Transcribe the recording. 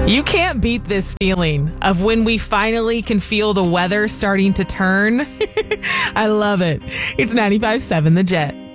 You can't beat this feeling of when we finally can feel the weather starting to turn. I love it. It's 95.7 The Jet.